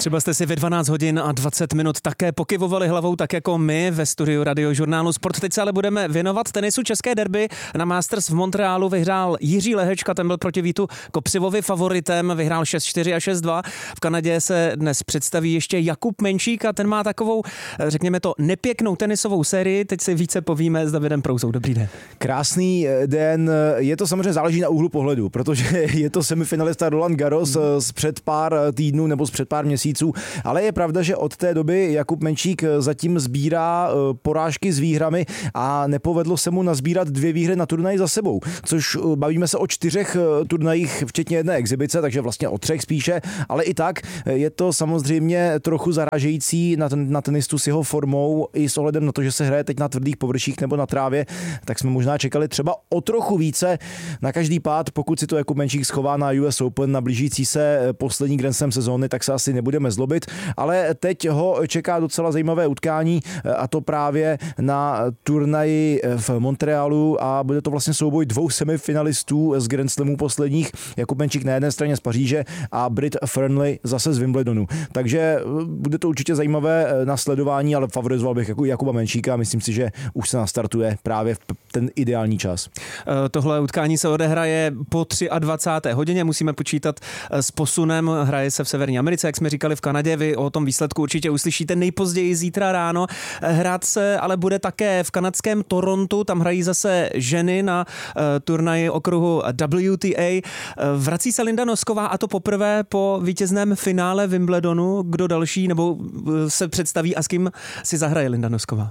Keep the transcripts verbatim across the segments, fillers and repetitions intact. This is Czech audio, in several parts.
Třeba jste si ve dvanáct hodin a dvacet minut také pokyvovali hlavou, tak jako my ve studiu Radiožurnálu Sport. Teď se ale budeme věnovat tenisu. České derby na Masters v Montrealu vyhrál Jiří Lehečka, ten byl proti Vítu Kopřivovi favoritem, vyhrál šest čtyři a šest dva. V Kanadě se dnes představí ještě Jakub Menšík a ten má takovou, řekněme to, nepěknou tenisovou sérii. Teď si více povíme s Davidem Prouzou. Dobrý den. Krásný den. Je to samozřejmě záleží na úhlu pohledu, protože je to semifinalista Roland Garros z před pár týdnů nebo z před pár měsíců, ale je pravda, že od té doby Jakub Menšík zatím sbírá porážky s výhrami a nepovedlo se mu nazbírat dvě výhry na turnaji za sebou, což bavíme se o čtyřech turnajích, včetně jedné exibice, takže vlastně o třech spíše, ale i tak je to samozřejmě trochu zarážející na, ten, na tenistu s jeho formou i s ohledem na to, že se hraje teď na tvrdých površích nebo na trávě, tak jsme možná čekali třeba o trochu více na každý pád, pokud si to Jakub Menšík schová na U S Open, na blížící se poslední Grand Slam sezóny, tak se asi nebudeme zlobit, ale teď ho čeká docela zajímavé utkání a to právě na turnaji v Montrealu a bude to vlastně souboj dvou semifinalistů z Grand Slamů posledních, Jakub Menšík na jedné straně z Paříže a Brit Fearnley zase z Wimbledonu. Takže bude to určitě zajímavé nasledování, ale favorizoval bych jako Jakuba Menšíka, myslím si, že už se nastartuje právě v ten ideální čas. Tohle utkání se odehraje po dvacáté třetí hodině, musíme počítat s posunem, hraje se v Severní Americe, jak jsme říkali v Kanadě, vy o tom výsledku určitě uslyšíte nejpozději zítra ráno. Hrát se ale bude také v kanadském Torontu, tam hrají zase ženy na uh, turnaji okruhu W T A. Uh, vrací se Linda Nosková a to poprvé po vítězném finále Wimbledonu. Kdo další nebo uh, se představí a s kým si zahraje Linda Nosková?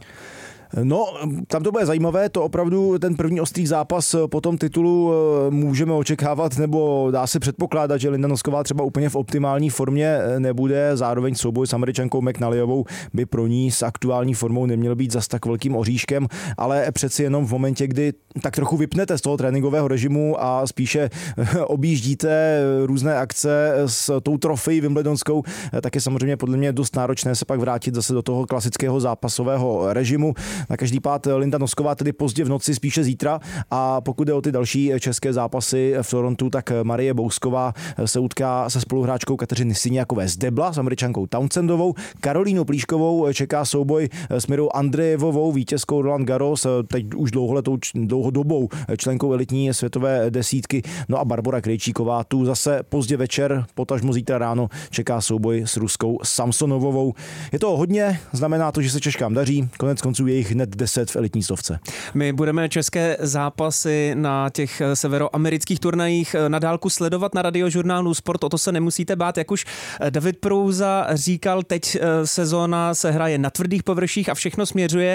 No, tam to bude zajímavé, to opravdu ten první ostrý zápas po tom titulu můžeme očekávat, nebo dá se předpokládat, že Linda Nosková třeba úplně v optimální formě nebude, zároveň souboj s Američankou McNallyovou by pro ní s aktuální formou neměl být zas tak velkým oříškem, ale přeci jenom v momentě, kdy tak trochu vypnete z toho tréninkového režimu a spíše objíždíte různé akce s tou trofejí wimbledonskou, tak je samozřejmě podle mě dost náročné se pak vrátit zase do toho klasického zápasového režimu. Na každý pád Linda Nosková tedy pozdě v noci, spíše zítra, a pokud jde o ty další české zápasy v Torontu, tak Marie Bousková se utká se spoluhráčkou Kateřiny Syniakové z Debla, s Američankou Townsendovou. Karolínu Plíškovou čeká souboj s Mirou Andrejevovou, vítězkou Roland Garros, teď už dlouholetou, dlouhodobou členkou elitní světové desítky. No a Barbora Krejčíková, tu zase pozdě večer, potažmo zítra ráno, čeká souboj s ruskou Samsonovovou. Je to hodně, znamená to, že se Češkám daří, konec konců jejich hned deset v elitní stovce. My budeme české zápasy na těch severoamerických turnajích na dálku sledovat na Radiožurnálu Sport, o to se nemusíte bát, jak už David Prouza říkal, teď sezóna se hraje na tvrdých površích a všechno směřuje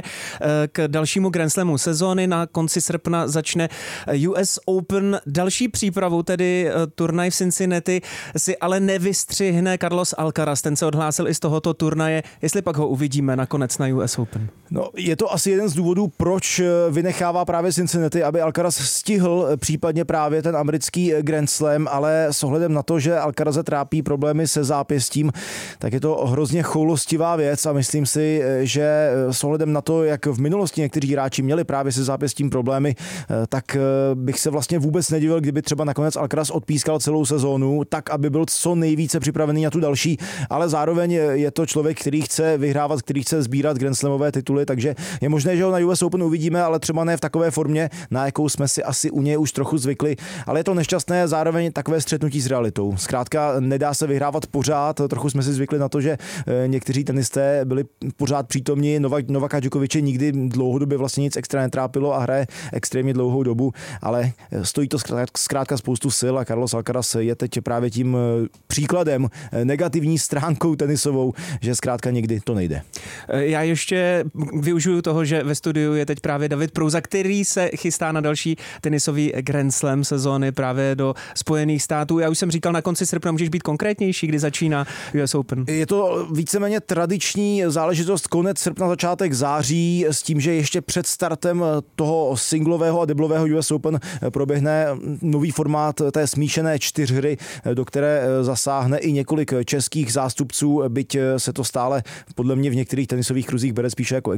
k dalšímu Grand Slamu sezóny. Na konci srpna začne U S Open. Další přípravu, tedy turnaj v Cincinnati, si ale nevystřihne Carlos Alcaraz, ten se odhlásil i z tohoto turnaje, jestli pak ho uvidíme nakonec na U S Open. No, je to asi jeden z důvodů, proč vynechává právě Cincinnati, aby Alcaraz stihl případně právě ten americký Grand Slam, ale s ohledem na to, že Alcaraze trápí problémy se zápěstím, tak je to hrozně choulostivá věc a myslím si, že s ohledem na to, jak v minulosti někteří hráči měli právě se zápěstím problémy, tak bych se vlastně vůbec nedivil, kdyby třeba nakonec Alcaraz odpískal celou sezónu, tak aby byl co nejvíce připravený na tu další, ale zároveň je to člověk, který chce vyhrávat, který chce sbírat Grand Slamové tituly, takže je možné, že ho na U S Open uvidíme, ale třeba ne v takové formě, na jakou jsme si asi u něj už trochu zvykli, ale je to nešťastné zároveň takové střetnutí s realitou. Zkrátka nedá se vyhrávat pořád, trochu jsme si zvykli na to, že někteří tenisté byli pořád přítomní, Novak, Novaka Djokoviče nikdy dlouhodobě vlastně nic extra netrápilo a hraje extrémně dlouhou dobu, ale stojí to zkrátka spoustu sil a Carlos Alcaraz je teď právě tím příkladem, negativní stránkou tenisovou, že zkrátka někdy to nejde. Já ještě využiju toho, že ve studiu je teď právě David Prouza, který se chystá na další tenisový Grand Slam sezóny právě do Spojených států. Já už jsem říkal, na konci srpna můžeš být konkrétnější, kdy začíná U S Open. Je to víceméně tradiční záležitost, konec srpna, začátek září, s tím, že ještě před startem toho singlového a deblového U S Open proběhne nový formát té smíšené čtyřhry, do které zasáhne i několik českých zástupců, byť se to stále podle mě v některých tenisových kruzích bere spíše jako exibice než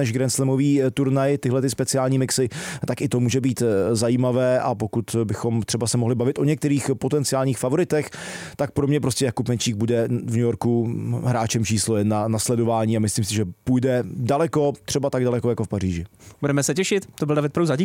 než Grand Slamový turnaj, tyhle ty speciální mixy, tak i to může být zajímavé a pokud bychom třeba se mohli bavit o některých potenciálních favoritech, tak pro mě prostě Jakub Menčík bude v New Yorku hráčem číslo jedna na sledování a myslím si, že půjde daleko, třeba tak daleko jako v Paříži. Budeme se těšit, to byl David Prouza, díky.